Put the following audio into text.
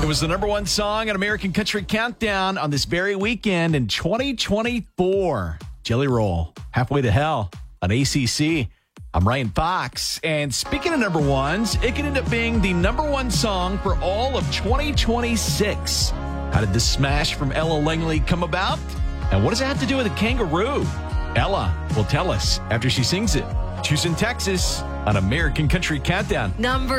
It was the number one song on American Country Countdown on this very weekend in 2024. Jelly Roll, Halfway to Hell on ACC. I'm Ryan Fox. And speaking of number ones, it could end up being the number one song for all of 2026. How did this smash from Ella Langley come about? And what does it have to do with a kangaroo? Ella will tell us after she sings it. Houston, Texas on American Country Countdown. Number